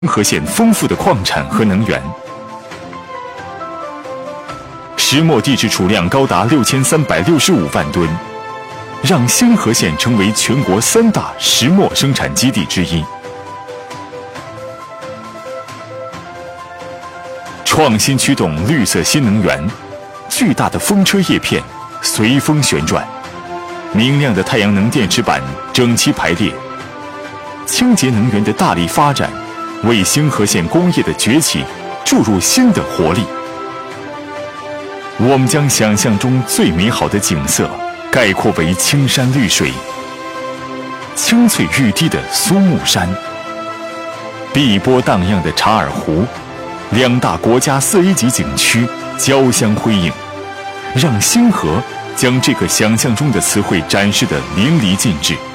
河县丰富的矿产和能源，石墨地质储量高达6365万吨，让兴河县成为全国3大石墨生产基地之一。创新驱动绿色新能源，巨大的风车叶片随风旋转，明亮的太阳能电池板整齐排列，清洁能源的大力发展，为兴河县工业的崛起注入新的活力。我们将想象中最美好的景色概括为青山绿水、青翠欲滴的苏木山、碧波荡漾的查尔湖，2大国家4A级景区交相辉映，让兴河将这个想象中的词汇展示得淋漓尽致。